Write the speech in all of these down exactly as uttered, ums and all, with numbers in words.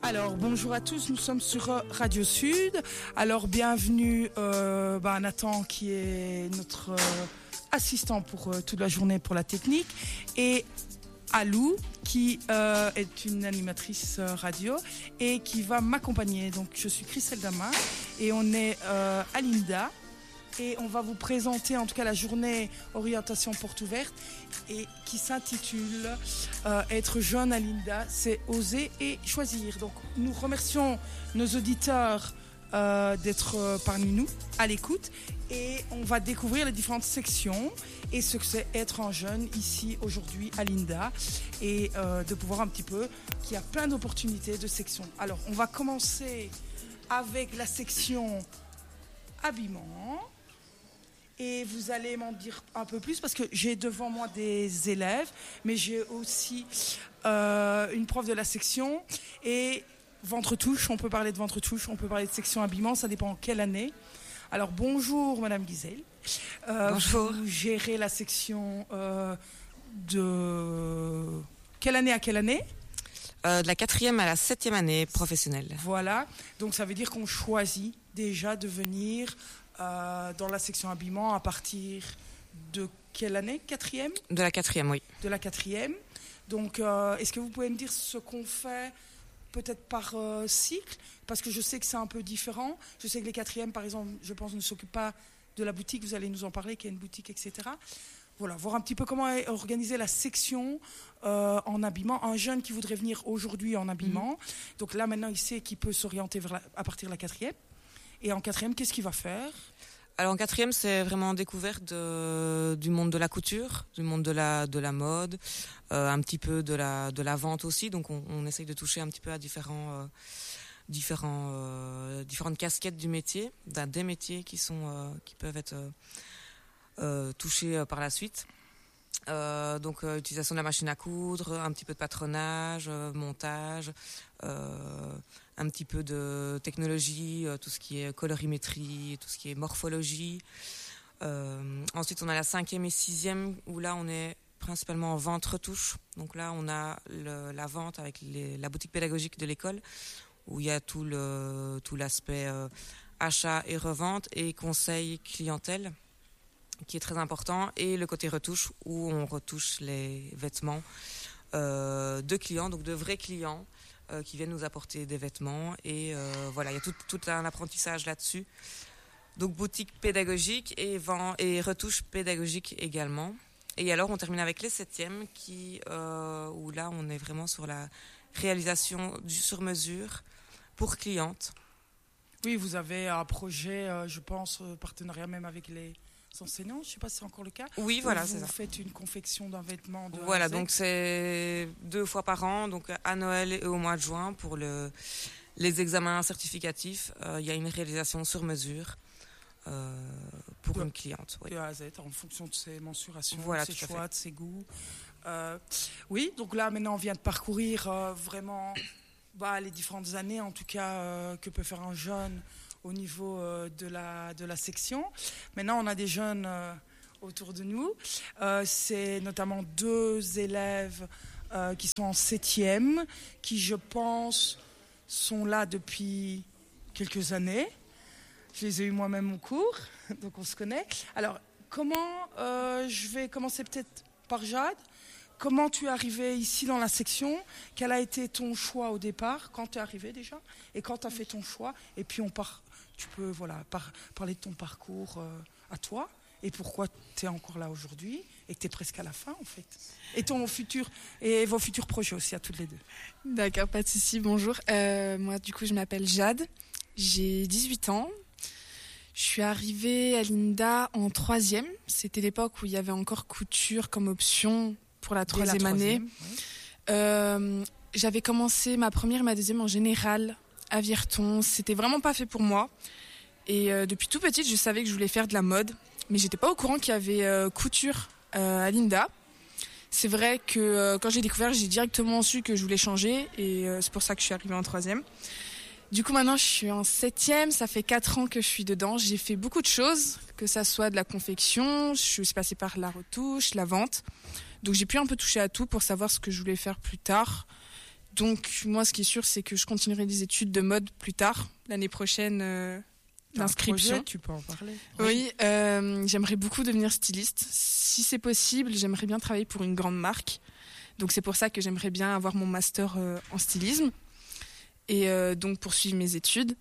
Alors bonjour à tous, nous sommes sur Radio Sud. Alors bienvenue euh, bah, Nathan qui est notre euh, assistant pour euh, toute la journée pour la technique et Alou qui euh, est une animatrice euh, radio et qui va m'accompagner. Donc je suis Christelle Damas et on est euh, à Linda. Et on va vous présenter en tout cas la journée orientation porte ouverte et qui s'intitule euh, Être jeune à Linda, c'est oser et choisir. Donc nous remercions nos auditeurs euh, d'être euh, parmi nous à l'écoute et on va découvrir les différentes sections et ce que c'est être un jeune ici aujourd'hui à Linda et euh, de pouvoir un petit peu qu'il y a plein d'opportunités de sections. Alors on va commencer avec la section habillement. Et vous allez m'en dire un peu plus parce que j'ai devant moi des élèves, mais j'ai aussi euh, une prof de la section. Et ventre-touche, on peut parler de ventre-touche, on peut parler de section habillement, ça dépend en quelle année. Alors bonjour Madame Guisel. Euh, bonjour. Vous gérez la section euh, de quelle année à quelle année ? euh, De la quatrième à la septième année professionnelle. Voilà, donc ça veut dire qu'on choisit déjà de venir... Euh, dans la section habillement à partir de quelle année ? Quatrième ? De la quatrième, oui. De la quatrième. Donc, euh, est-ce que vous pouvez me dire ce qu'on fait peut-être par euh, cycle ? Parce que je sais que c'est un peu différent. Je sais que les quatrièmes, par exemple, je pense, ne s'occupent pas de la boutique. Vous allez nous en parler, qu'il y a une boutique, et cetera. Voilà, voir un petit peu comment est organisée la section euh, en habillement. Un jeune qui voudrait venir aujourd'hui en habillement. Mmh. Donc là, maintenant, il sait qu'il peut s'orienter vers la, à partir de la quatrième. Et en quatrième, qu'est-ce qu'il va faire ? Alors en quatrième, c'est vraiment découverte de, du monde de la couture, du monde de la de la mode, euh, un petit peu de la de la vente aussi. Donc on, on essaye de toucher un petit peu à différents euh, différents euh, différentes casquettes du métier, d'un des métiers qui sont euh, qui peuvent être euh, euh, touchés euh, par la suite. Euh, donc euh, utilisation de la machine à coudre, un petit peu de patronage, euh, montage, euh, un petit peu de technologie, euh, tout ce qui est colorimétrie, tout ce qui est morphologie. Euh, ensuite on a la cinquième et sixième où là on est principalement en vente retouche. Donc là on a le, la vente avec les, la boutique pédagogique de l'école où il y a tout le tout l'aspect euh, achat et revente et conseil clientèle, qui est très important, et le côté retouche où on retouche les vêtements euh, de clients, donc de vrais clients euh, qui viennent nous apporter des vêtements et euh, voilà, il y a tout, tout un apprentissage là-dessus. Donc boutique pédagogique et vent et retouche pédagogique également. Et alors on termine avec les septièmes qui euh, où là on est vraiment sur la réalisation du sur-mesure pour clientes. Oui, vous avez un projet, euh, je pense, euh, partenariat même avec les enseignants, je ne sais pas si c'est encore le cas. Oui, voilà, vous c'est ça. Vous faites une confection d'un vêtement de Voilà, donc c'est deux fois par an, donc à Noël et au mois de juin pour le, les examens certificatifs. Euh, il y a une réalisation sur mesure euh, pour de, une cliente. Oui. De A à Z, en fonction de ses mensurations, voilà, de ses choix, de ses goûts. Euh, oui, donc là maintenant on vient de parcourir euh, vraiment bah, les différentes années, en tout cas, euh, que peut faire un jeune au niveau euh, de, la, de la section. Maintenant, on a des jeunes euh, autour de nous. Euh, c'est notamment deux élèves euh, qui sont en septième, qui, je pense, sont là depuis quelques années. Je les ai eus moi-même au cours, donc on se connaît. Alors, comment, euh, je vais commencer peut-être par Jade. Comment tu es arrivé ici dans la section ? Quel a été ton choix au départ ? Quand tu es arrivé déjà ? Et quand tu as fait ton choix ? Et puis on part... Tu peux voilà, par, parler de ton parcours euh, à toi et pourquoi tu es encore là aujourd'hui et que tu es presque à la fin en fait. Et, ton futur, et vos futurs projets aussi à toutes les deux. D'accord, pas de souci, bonjour. Euh, moi du coup je m'appelle Jade, j'ai dix-huit ans. Je suis arrivée à Linda en troisième. C'était l'époque où il y avait encore couture comme option pour la troisième, la troisième année. Oui. Euh, j'avais commencé ma première et ma deuxième en général à Virton, c'était vraiment pas fait pour moi. Et euh, depuis tout petite, je savais que je voulais faire de la mode, mais j'étais pas au courant qu'il y avait euh, couture euh, à Linda. C'est vrai que euh, quand j'ai découvert, j'ai directement su que je voulais changer, et euh, c'est pour ça que je suis arrivée en troisième. Du coup, maintenant, je suis en septième, ça fait quatre ans que je suis dedans. J'ai fait beaucoup de choses, que ça soit de la confection, je suis passée par la retouche, la vente. Donc j'ai pu un peu toucher à tout pour savoir ce que je voulais faire plus tard. Donc moi, ce qui est sûr, c'est que je continuerai des études de mode plus tard, l'année prochaine, euh, l'inscription. Tu peux en parler. Oui, oui euh, j'aimerais beaucoup devenir styliste. Si c'est possible, j'aimerais bien travailler pour une grande marque. Donc c'est pour ça que j'aimerais bien avoir mon master euh, en stylisme et euh, donc poursuivre mes études.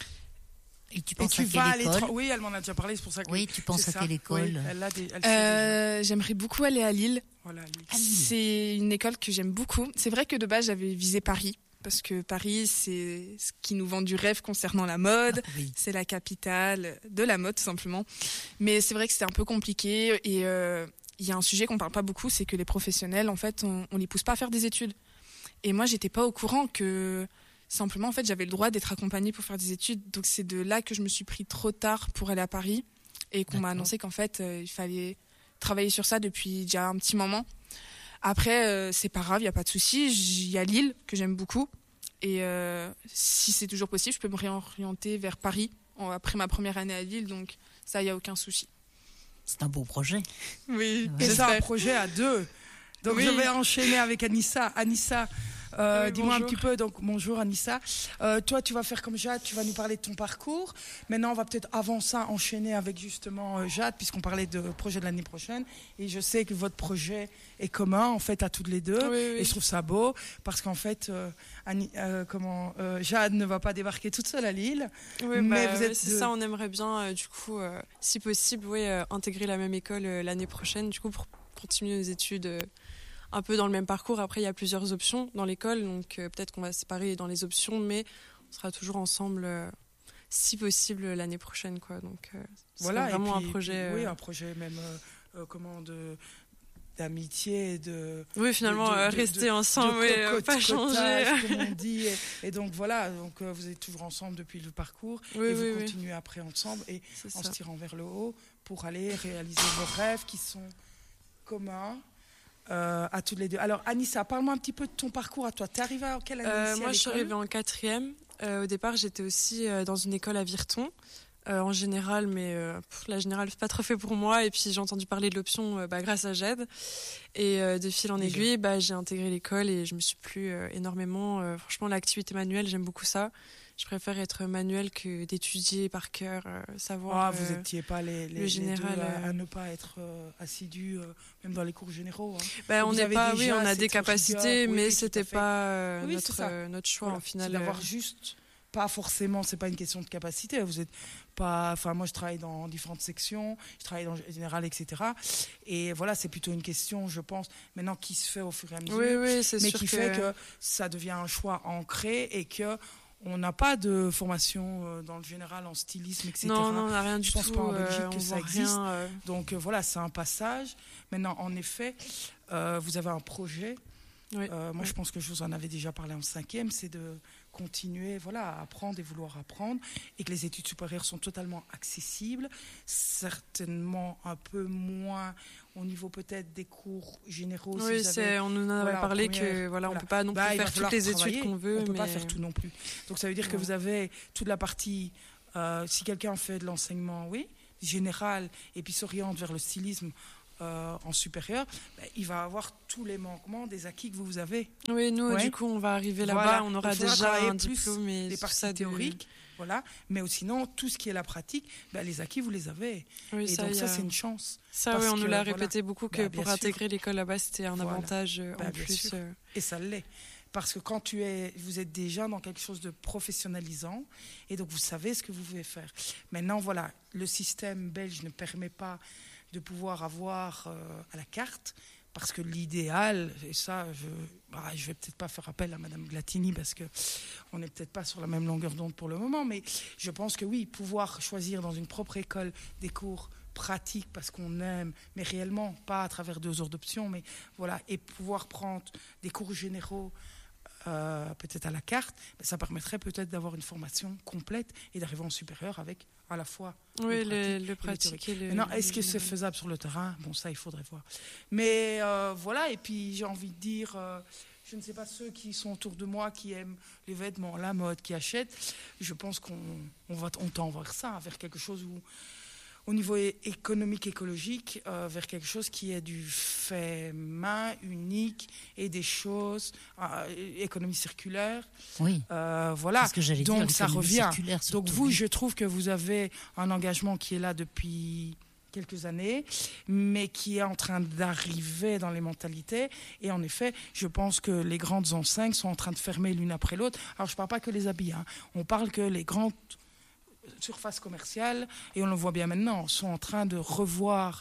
Et tu penses et tu à vas quelle aller école tra- Oui, elle m'en a déjà parlé, c'est pour ça que. Oui, tu penses c'est à ça. quelle école Oui, elle a des, elle euh, J'aimerais beaucoup aller à Lille. Voilà, Lille. À Lille. C'est une école que j'aime beaucoup. C'est vrai que de base, j'avais visé Paris. Parce que Paris, c'est ce qui nous vend du rêve concernant la mode. Ah, oui. C'est la capitale de la mode, tout simplement. Mais c'est vrai que c'était un peu compliqué. Et il euh, y a un sujet qu'on ne parle pas beaucoup, c'est que les professionnels, en fait, on ne les pousse pas à faire des études. Et moi, j'étais pas au courant que simplement, en fait, j'avais le droit d'être accompagnée pour faire des études. Donc c'est de là que je me suis pris trop tard pour aller à Paris et qu'on m'a annoncé qu'en fait, euh, il fallait travailler sur ça depuis déjà un petit moment. Après, euh, c'est pas grave, il n'y a pas de souci. Il y a Lille, que j'aime beaucoup. Et euh, si c'est toujours possible, je peux me réorienter vers Paris en, après ma première année à Lille. Donc ça, il n'y a aucun souci. C'est un beau projet. Oui, et c'est un projet à deux. Donc oui. Je vais enchaîner avec Anissa. Anissa, euh, oui, dis-moi bonjour. Un petit peu. Donc bonjour Anissa. Euh, toi, tu vas faire comme Jade, tu vas nous parler de ton parcours. Maintenant, on va peut-être avant ça enchaîner avec justement euh, Jade, puisqu'on parlait de projet de l'année prochaine. Et je sais que votre projet est commun en fait à toutes les deux. Oui, oui. Et je trouve ça beau parce qu'en fait, euh, Annie, euh, comment euh, Jade ne va pas débarquer toute seule à Lille. Oui, mais bah, vous êtes oui, c'est deux... ça. On aimerait bien, euh, du coup, euh, si possible, oui, euh, intégrer la même école euh, l'année prochaine, du coup, pour continuer nos études. Euh, un peu dans le même parcours. Après, il y a plusieurs options dans l'école, donc euh, peut-être qu'on va se séparer dans les options, mais on sera toujours ensemble, euh, si possible, l'année prochaine, quoi. Donc, euh, voilà, vraiment et puis, un projet. Oui, euh... un projet même, euh, euh, comment de d'amitié, de. Oui, finalement, de, de, euh, rester de, ensemble, et euh, pas changer. Comme on dit. Et, et donc voilà, donc euh, vous êtes toujours ensemble depuis le parcours, oui, et vous oui, continuez oui. après ensemble et c'est en ça. se tirant vers le haut pour aller réaliser vos rêves qui sont communs. Euh, à toutes les deux. Alors Anissa, parle-moi un petit peu de ton parcours à toi. T'es arrivée à quelle année euh, ici Moi, à je suis arrivée en quatrième. Euh, au départ, j'étais aussi euh, dans une école à Virton, euh, en général, mais euh, pff, la générale, c'est pas trop fait pour moi. Et puis j'ai entendu parler de l'option euh, bah, grâce à Jade. Et euh, de fil en Déjà. aiguille, bah, j'ai intégré l'école et je me suis plu euh, énormément. Euh, franchement, l'activité manuelle, j'aime beaucoup ça. Je préfère être manuel que d'étudier par cœur, euh, savoir. Ah, vous euh, n'étiez pas les, les, le général, les deux à, euh... à ne pas être euh, assidus, euh, même dans les cours généraux. Hein. Bah, on n'est pas, oui, on a des rigueur, capacités, oui, mais oui, c'était pas euh, oui, notre euh, notre choix voilà. en final. C'est d'avoir juste, pas forcément, c'est pas une question de capacité. Vous êtes pas, enfin moi je travaille dans différentes sections, je travaille dans le général, et cetera. Et voilà, c'est plutôt une question, je pense, maintenant qui se fait au fur et à mesure, oui, oui, c'est mais sûr qui que... fait que ça devient un choix ancré et que on n'a pas de formation dans le général en stylisme, et cetera. Non, non, on n'a rien du tout. Je pense tout, pas en Belgique euh, que ça existe. Rien, euh... Donc euh, voilà, c'est un passage. Maintenant, en effet, euh, vous avez un projet. Oui. Euh, moi, oui. je pense que je vous en avais déjà parlé en cinquième, c'est de continuer voilà, à apprendre et vouloir apprendre, et que les études supérieures sont totalement accessibles, certainement un peu moins au niveau peut-être des cours généraux. Oui, si c'est, on nous en avait voilà, parlé première, que voilà, voilà. on ne peut pas non plus bah, faire toutes les études qu'on veut. On ne peut mais... pas faire tout non plus. Donc ça veut dire ouais. que vous avez toute la partie, euh, si quelqu'un fait de l'enseignement, oui, général, et puis s'oriente vers le stylisme, Euh, en supérieur, ben, il va avoir tous les manquements des acquis que vous avez. Oui, nous, ouais. du coup, on va arriver là-bas, voilà. on aura déjà un diplôme et des parties ça théoriques, de... voilà. Mais sinon, tout ce qui est la pratique, ben, les acquis, vous les avez. Oui, et ça, donc a... ça, c'est une chance. Ça, oui, on que, nous l'a répété voilà. beaucoup que ben, pour intégrer sûr. l'école là-bas, c'était un voilà. avantage euh, ben, en plus. Euh... Et ça l'est. Parce que quand tu es, vous êtes déjà dans quelque chose de professionnalisant, et donc vous savez ce que vous pouvez faire. Maintenant, voilà, le système belge ne permet pas de pouvoir avoir euh, à la carte, parce que l'idéal, et ça, je bah, je vais peut-être pas faire appel à Madame Glatini, parce qu'on n'est peut-être pas sur la même longueur d'onde pour le moment, mais je pense que oui, pouvoir choisir dans une propre école des cours pratiques parce qu'on aime, mais réellement, pas à travers deux heures d'option, mais voilà, et pouvoir prendre des cours généraux euh, peut-être à la carte, ça permettrait peut-être d'avoir une formation complète et d'arriver en supérieur avec à la fois oui, le, le pratique et le... Maintenant, est-ce que c'est faisable sur le terrain? Bon, ça, il faudrait voir. Mais euh, voilà, et puis j'ai envie de dire, euh, je ne sais pas, ceux qui sont autour de moi, qui aiment les vêtements, la mode, qui achètent, je pense qu'on on va, on tend vers ça, vers quelque chose où, au niveau é- économique, écologique, euh, vers quelque chose qui est du fait main, unique, et des choses, euh, économie circulaire. Oui, Euh, voilà, c'est ce que j'allais dire. donc ça l'économie revient. circulaire, surtout, Donc vous, oui. je trouve que vous avez un engagement qui est là depuis quelques années, mais qui est en train d'arriver dans les mentalités. Et en effet, je pense que les grandes enseignes sont en train de fermer l'une après l'autre. Alors je ne parle pas que les habits, hein. On parle que les grandes surfaces commerciales, et on le voit bien maintenant, sont en train de revoir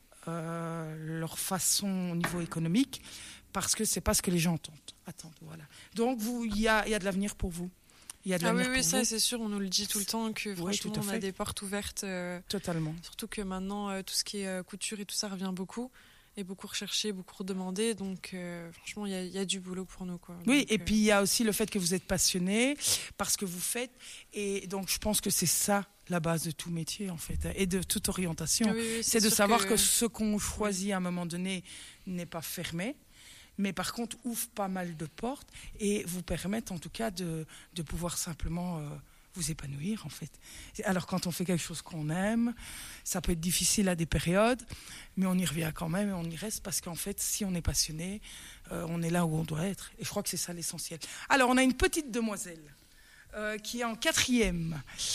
euh, leur façon au niveau économique, parce que c'est pas ce que les gens entendent. Attendent, voilà. Donc vous, il y a, il y a de l'avenir pour vous. Il y a de Ah oui, l'avenir oui, pour ça vous. c'est sûr, on nous le dit tout le temps que Oui, franchement tout à on a fait. des portes ouvertes. euh, Totalement. Surtout que maintenant euh, tout ce qui est euh, couture et tout ça revient beaucoup. Et beaucoup recherché, beaucoup redemandé. Donc euh, franchement, il y, a- il y a du boulot pour nous, quoi. Oui, Donc, et euh, puis il y a aussi le fait que vous êtes passionné par ce que vous faites. Et donc je pense que c'est ça la base de tout métier, en fait, et de toute orientation. ah oui, oui, C'est de sûr savoir que... que ce qu'on choisit à un moment donné n'est pas fermé, mais par contre ouvre pas mal de portes et vous permettent en tout cas de, de pouvoir simplement euh, vous épanouir, en fait. Alors quand on fait quelque chose qu'on aime, ça peut être difficile à des périodes, mais on y revient quand même et on y reste parce qu'en fait, si on est passionné, euh, on est là où on doit être. Et je crois que c'est ça l'essentiel. Alors on a une petite demoiselle Euh, qui est en quatrième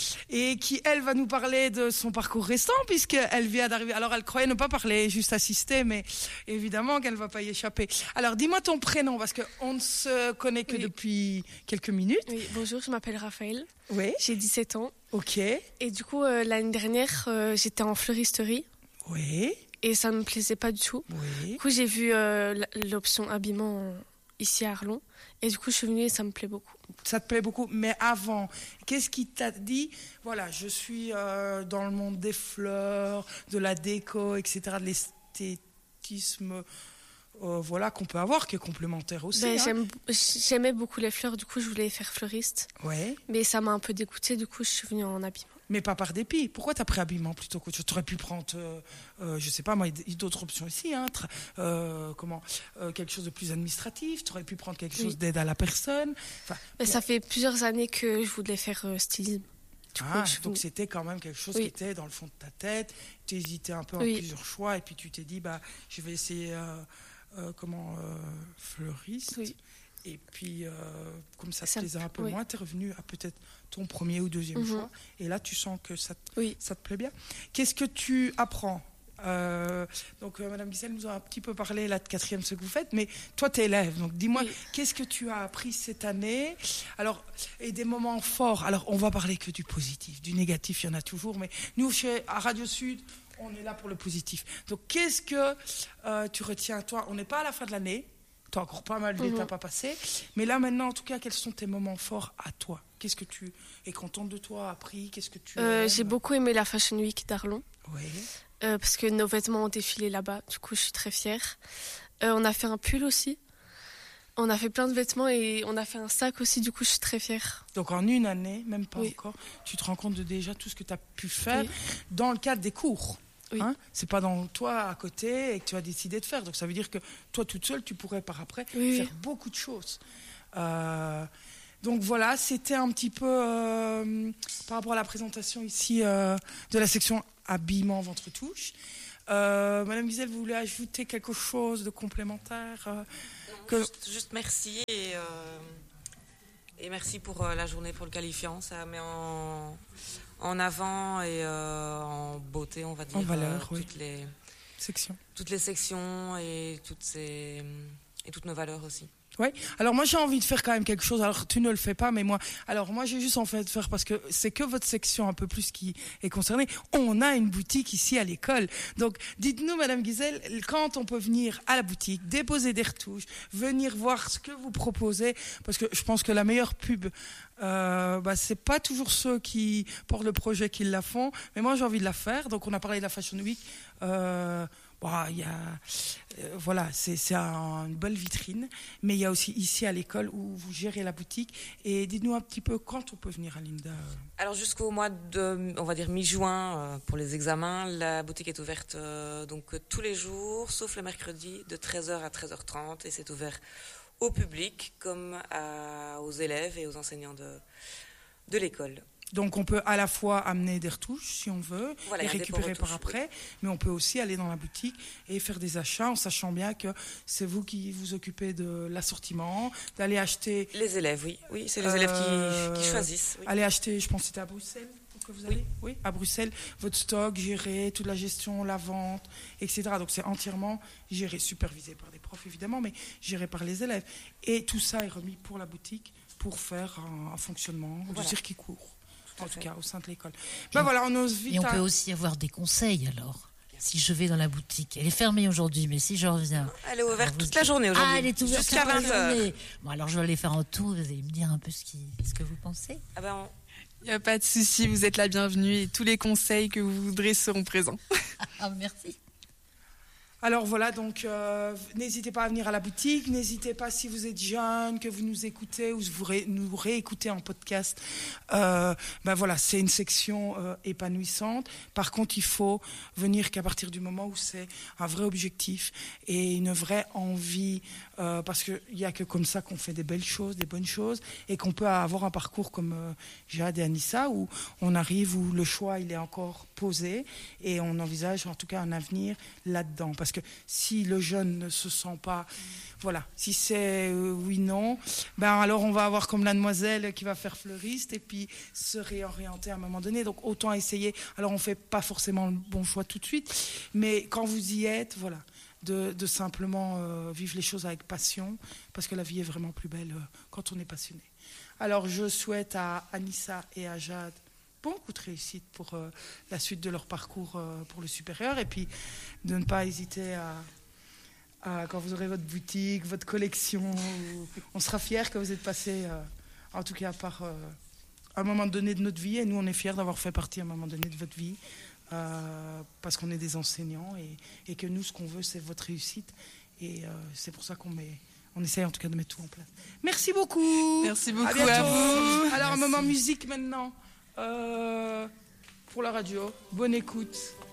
et qui, elle, va nous parler de son parcours récent puisqu'elle vient d'arriver. Alors, elle croyait ne pas parler, juste assister, mais évidemment qu'elle ne va pas y échapper. Alors, dis-moi ton prénom parce qu'on ne se connaît que Oui. depuis quelques minutes. Oui, bonjour, je m'appelle Raphaël, Oui, j'ai dix-sept ans. ok, Et du coup, euh, l'année dernière, euh, j'étais en fleuristerie oui, et ça ne me plaisait pas du tout. oui. Du coup, j'ai vu euh, l- l'option habillement euh, ici à Arlon. Et du coup, je suis venue et ça me plaît beaucoup. Ça te plaît beaucoup, mais avant, qu'est-ce qui t'a dit, voilà, je suis euh, dans le monde des fleurs, de la déco, et cetera, de l'esthétisme, euh, voilà, qu'on peut avoir, qui est complémentaire aussi. Ben, hein. j'aime- J'aimais beaucoup les fleurs, du coup, je voulais faire fleuriste. Ouais. Mais ça m'a un peu dégoûtée, du coup, je suis venue en habillement. Mais pas par dépit. Pourquoi t'as pris habillement plutôt que tu aurais pu prendre, euh, euh, je sais pas moi, il y a d'autres options ici, hein, tra- euh, comment, euh, quelque chose de plus administratif. Tu aurais pu prendre quelque chose Oui. d'aide à la personne. Enfin, Ben, bon. ça fait plusieurs années que je voulais faire euh, stylisme. Du coup, Ah, je suis donc venue. c'était quand même quelque chose Oui. qui était dans le fond de ta tête. Tu hésitais un peu en Oui. plusieurs choix et puis tu t'es dit, bah, je vais essayer, euh, euh, comment, euh, fleuriste. Oui. Et puis, euh, comme ça te Ça me plaisait un peu oui. moins, tu es revenu à peut-être ton premier ou deuxième Mhm. choix. Et là, tu sens que ça te Oui. Ça te plaît bien. Qu'est-ce que tu apprends Euh, Donc, euh, Madame Guissel nous a un petit peu parlé là de quatrième ce que vous faites, mais toi, tu es élève. Donc, dis-moi, Oui. qu'est-ce que tu as appris cette année? Alors, et des moments forts. Alors, on va parler que du positif. Du négatif, il y en a toujours. Mais nous, chez, à Radio Sud, on est là pour le positif. Donc, qu'est-ce que euh, tu retiens, toi? On n'est pas à la fin de l'année. Tu as encore pas mal d'étapes à passer. Mais là, maintenant, en tout cas, quels sont tes moments forts à toi? Qu'est-ce que tu es contente de toi, appris? Qu'est-ce que tu Euh, aimes j'ai beaucoup aimé la Fashion Week d'Arlon. Oui. Euh, parce que nos vêtements ont défilé là-bas. Du coup, je suis très fière. Euh, on a fait un pull aussi. On a fait plein de vêtements et on a fait un sac aussi. Du coup, je suis très fière. Donc en une année, même pas Oui. encore, tu te rends compte de déjà tout ce que tu as pu faire Oui. dans le cadre des cours. Oui. Hein, c'est pas dans toi à côté et que tu as décidé de faire. Donc ça veut dire que toi toute seule, tu pourrais par après Oui, faire oui. beaucoup de choses. Euh, donc voilà, c'était un petit peu euh, par rapport à la présentation ici euh, de la section habillement ventre-touche. Euh, Madame Guisel, vous voulez ajouter quelque chose de complémentaire euh, que... Juste, juste merci et, euh, et merci pour euh, la journée pour le qualifiant. Ça met en, en avant et euh, en beauté, on va dire, En valeur, euh, oui. toutes, les, section toutes les sections et toutes, ces, et toutes nos valeurs aussi. Oui. Alors moi j'ai envie de faire quand même quelque chose. Alors tu ne le fais pas, mais moi, alors moi j'ai juste envie de faire parce que c'est que votre section un peu plus qui est concernée. On a une boutique ici à l'école. Donc dites-nous, Madame Guisel, quand on peut venir à la boutique, déposer des retouches, venir voir ce que vous proposez, parce que je pense que la meilleure pub, euh, bah, c'est pas toujours ceux qui portent le projet qui la font, mais moi j'ai envie de la faire. Donc on a parlé de la Fashion Week. Euh, Bon, il y a, euh, voilà, c'est, c'est un- une belle vitrine, mais il y a aussi ici à l'école où vous gérez la boutique. Et dites-nous un petit peu quand on peut venir à Linda. Alors jusqu'au mois de, on va dire mi-juin euh, pour les examens, la boutique est ouverte euh, donc euh, tous les jours, sauf le mercredi, de treize heures à treize heures trente, et c'est ouvert au public comme à- aux élèves et aux enseignants de, de l'école. Donc on peut à la fois amener des retouches si on veut, Voilà, et il y a des récupérer retouches, par après, mais on peut aussi aller dans la boutique et faire des achats en sachant bien que c'est vous qui vous occupez de l'assortiment, d'aller acheter... Les élèves, oui. Oui, c'est les Euh, élèves qui, qui choisissent. Oui. Aller acheter, je pense que c'était à Bruxelles que vous allez, oui. oui, à Bruxelles, votre stock, gérer toute la gestion, la vente, et cetera. Donc c'est entièrement géré, supervisé par des profs évidemment, mais géré par les élèves. Et tout ça est remis pour la boutique pour faire un, un fonctionnement Voilà. du circuit court. En tout fait. cas, au sein de l'école. Ben voilà, on ose vite. Et on à- peut aussi avoir des conseils alors. Si je vais dans la boutique, elle est fermée aujourd'hui, mais si je reviens. Elle est ouverte Alors, vous- toute la journée aujourd'hui. Ah, elle est ouverte jusqu'à toute la vingt heures. journée. Bon, alors je vais aller faire un tour. Vous allez me dire un peu ce, qui, ce que vous pensez. Ah ben, on- Il n'y a pas de souci, vous êtes la bienvenue et tous les conseils que vous voudrez seront présents. Ah, merci. Alors voilà, donc euh, n'hésitez pas à venir à la boutique, n'hésitez pas si vous êtes jeune, que vous nous écoutez ou vous ré- nous réécoutez en podcast. Euh, ben voilà, c'est une section euh, épanouissante. Par contre, il faut venir qu'à partir du moment où c'est un vrai objectif et une vraie envie, euh, parce qu'il n'y a que comme ça qu'on fait des belles choses, des bonnes choses, et qu'on peut avoir un parcours comme euh, Jade et Anissa, où on arrive, où le choix il est encore posé, et on envisage en tout cas un avenir là-dedans. Parce que si le jeune ne se sent pas, voilà, si c'est euh, oui non, ben alors on va avoir comme la demoiselle qui va faire fleuriste et puis se réorienter à un moment donné. Donc autant essayer. Alors on fait pas forcément le bon choix tout de suite, mais quand vous y êtes, voilà, de, de simplement euh, vivre les choses avec passion, parce que la vie est vraiment plus belle euh, quand on est passionné. Alors je souhaite à Anissa et à Jade beaucoup de réussite pour euh, la suite de leur parcours euh, pour le supérieur, et puis de ne pas hésiter à, à quand vous aurez votre boutique, votre collection, ou- on sera fiers que vous êtes passé, euh, en tout cas par euh, un moment donné de notre vie, et nous on est fiers d'avoir fait partie à un moment donné de votre vie, euh, parce qu'on est des enseignants, et, et que nous ce qu'on veut c'est votre réussite, et euh, c'est pour ça qu'on met, on essaye en tout cas de mettre tout en place. Merci beaucoup. Merci beaucoup À à, bientôt. vous. Alors un moment musique maintenant. Euh, pour la radio. Bonne écoute.